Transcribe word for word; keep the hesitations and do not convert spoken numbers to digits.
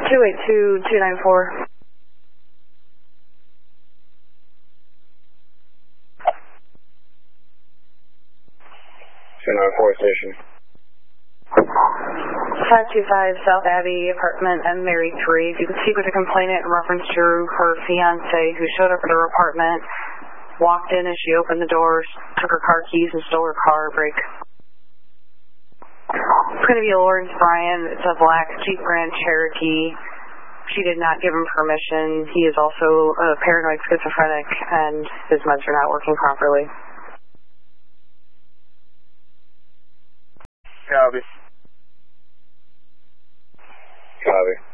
two eight two, two nine four. two nine four station. five two five South Abbey, apartment M Mary three. If you could speak with the complainant in reference to her fiance who showed up at her apartment, walked in as she opened the doors, took her car keys and stole her car brake. It's going to be a Lawrence Bryan. It's a black Jeep Grand Cherokee. She did not give him permission. He is also a paranoid schizophrenic and his meds are not working properly. Copy. Copy.